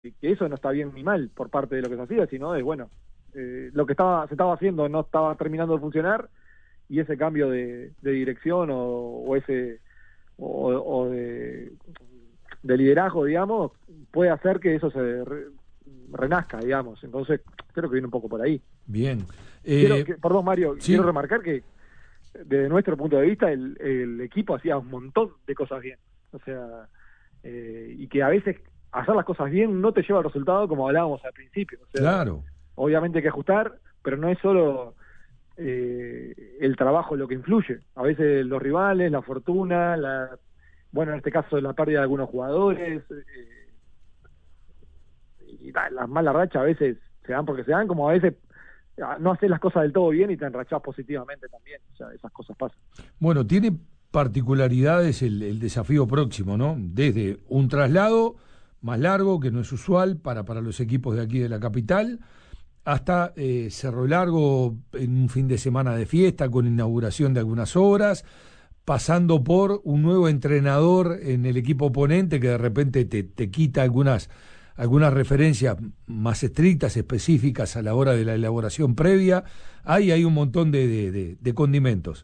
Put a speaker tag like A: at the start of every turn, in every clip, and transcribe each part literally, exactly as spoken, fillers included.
A: que eso no está bien ni mal por parte de lo que se hacía, sino de, bueno, eh, lo que estaba se estaba haciendo no estaba terminando de funcionar, y ese cambio de, de dirección o, o ese o, o de, de liderazgo, digamos, puede hacer que eso se re, renazca, digamos. Entonces, creo que viene un poco por ahí.
B: Bien.
A: Eh, quiero que, perdón, Mario,
B: ¿sí?
A: Quiero remarcar que desde nuestro punto de vista el, el equipo hacía un montón de cosas bien. O sea, eh, y que a veces hacer las cosas bien no te lleva al resultado, como hablábamos al principio. O sea,
B: Claro.
A: Obviamente hay que ajustar, pero no es solo eh, el trabajo lo que influye. A veces los rivales, la fortuna, la bueno, en este caso la pérdida de algunos jugadores, eh, y las malas rachas a veces se dan porque se dan, como a veces no haces las cosas del todo bien y te enrachás positivamente también. O sea, esas cosas pasan.
B: Bueno, tiene particularidades el, el desafío próximo, ¿no? Desde un traslado más largo, que no es usual para, para los equipos de aquí de la capital, hasta eh, Cerro Largo en un fin de semana de fiesta con inauguración de algunas obras, pasando por un nuevo entrenador en el equipo oponente que de repente te, te quita algunas algunas referencias más estrictas, específicas a la hora de la elaboración previa. Ahí hay un montón de, de, de, de condimentos.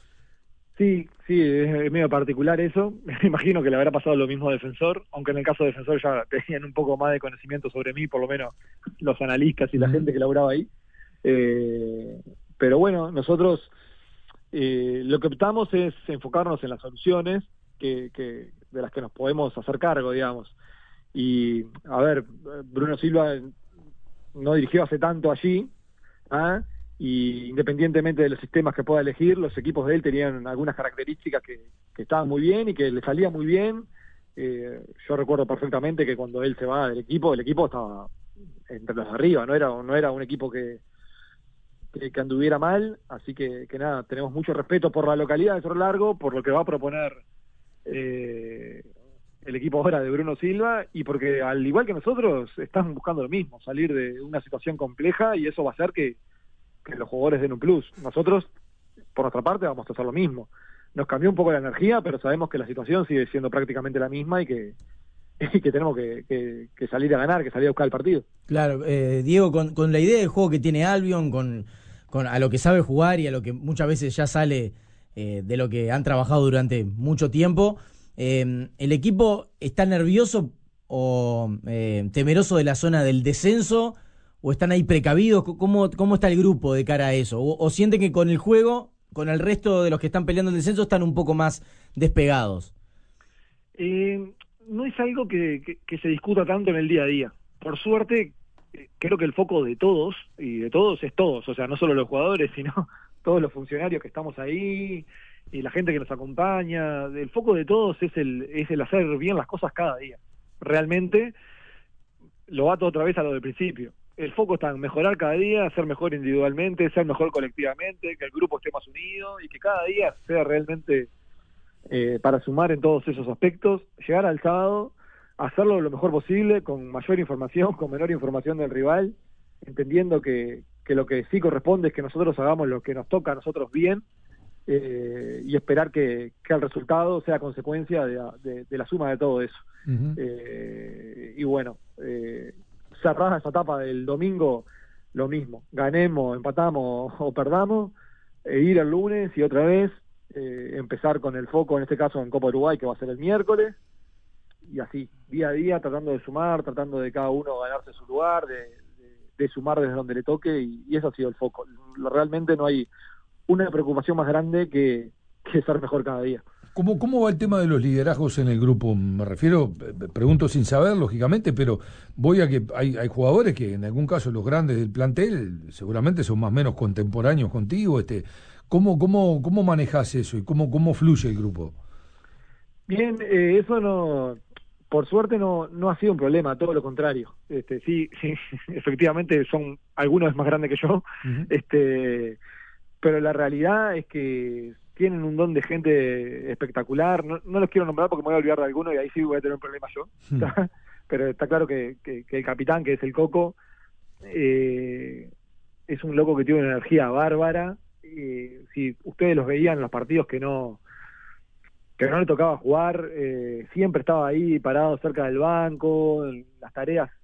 A: Sí, sí, es medio particular eso. Me imagino que le habrá pasado lo mismo a Defensor, aunque en el caso de Defensor ya tenían un poco más de conocimiento sobre mí, por lo menos los analistas y la uh-huh. gente que laburaba ahí. Eh, pero bueno, nosotros eh, lo que optamos es enfocarnos en las soluciones que, que de las que nos podemos hacer cargo, digamos. Y, a ver, Bruno Silva no dirigió hace tanto allí, ¿ah? Y independientemente de los sistemas que pueda elegir, los equipos de él tenían algunas características que, que estaban muy bien y que le salía muy bien. Eh, yo recuerdo perfectamente que cuando él se va del equipo, el equipo estaba entre los de arriba, no era, no era un equipo que, que, que anduviera mal, así que, que nada, tenemos mucho respeto por la localidad de Cerro Largo, por lo que va a proponer eh, el equipo ahora de Bruno Silva, y porque al igual que nosotros están buscando lo mismo, salir de una situación compleja, y eso va a hacer que que los jugadores den un plus. Nosotros, por nuestra parte, vamos a hacer lo mismo. Nos cambió un poco la energía, pero sabemos que la situación sigue siendo prácticamente la misma y que, y que tenemos que, que, que salir a ganar, que salir a buscar el partido.
C: Claro, eh, Diego, con, con la idea del juego que tiene Albion, con, con a lo que sabe jugar y a lo que muchas veces ya sale eh, de lo que han trabajado durante mucho tiempo, eh, ¿el equipo está nervioso o eh, temeroso de la zona del descenso? ¿O están ahí precavidos? ¿Cómo, cómo está el grupo de cara a eso? ¿O, o sienten que con el juego, con el resto de los que están peleando el descenso, están un poco más despegados?
A: Eh, no es algo que, que, que se discuta tanto en el día a día. Por suerte, creo que el foco de todos, y de todos es todos, o sea, no solo los jugadores, sino todos los funcionarios que estamos ahí, y la gente que nos acompaña, el foco de todos es el, es el hacer bien las cosas cada día. Realmente, lo bato otra vez a lo del principio. El foco está en mejorar cada día, ser mejor individualmente, ser mejor colectivamente, que el grupo esté más unido y que cada día sea realmente eh, para sumar en todos esos aspectos, llegar al sábado, hacerlo lo mejor posible, con mayor información, con menor información del rival, entendiendo que, que lo que sí corresponde es que nosotros hagamos lo que nos toca a nosotros bien, eh, y esperar que, que el resultado sea consecuencia de, de, de la suma de todo eso. Uh-huh. Eh, y bueno, eh, cerrada esa etapa del domingo, lo mismo, ganemos, empatamos o perdamos, e ir el lunes y otra vez eh, empezar con el foco, en este caso en Copa Uruguay, que va a ser el miércoles, y así, día a día, tratando de sumar, tratando de cada uno ganarse su lugar, de, de, de sumar desde donde le toque, y, y eso ha sido el foco. Realmente no hay una preocupación más grande que, que ser mejor cada día.
B: ¿Cómo, ¿Cómo va el tema de los liderazgos en el grupo? Me refiero, pregunto sin saber, lógicamente, pero voy a que hay, hay jugadores que en algún caso los grandes del plantel seguramente son más o menos contemporáneos contigo. Este, ¿Cómo, cómo, cómo manejas eso y cómo, cómo fluye el grupo?
A: Bien, eh, eso no, por suerte no, no ha sido un problema, todo lo contrario. Este, sí, sí, efectivamente son algunos más grandes que yo, uh-huh. este, pero la realidad es que tienen un don de gente espectacular. No, no los quiero nombrar porque me voy a olvidar de alguno y ahí sí voy a tener un problema yo. Hmm. Pero está claro que, que, que el capitán, que es el Coco, eh, es un loco que tiene una energía bárbara. Eh, si ustedes los veían en los partidos que no que no le tocaba jugar, eh, siempre estaba ahí parado cerca del banco, en las tareas